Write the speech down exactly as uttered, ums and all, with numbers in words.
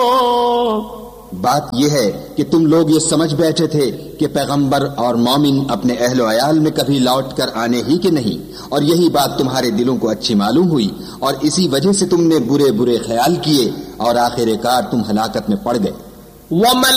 बात यह है कि तुम लोग ये समझ बैठे थे कि पैगंबर और मोमिन अपने अहलो अयाल में कभी लौट कर आने ही के नहीं, और यही बात तुम्हारे दिलों को अच्छी मालूम हुई और इसी वजह से तुमने बुरे बुरे ख्याल किए और आखिरकार तुम हलाकत में पड़ गए।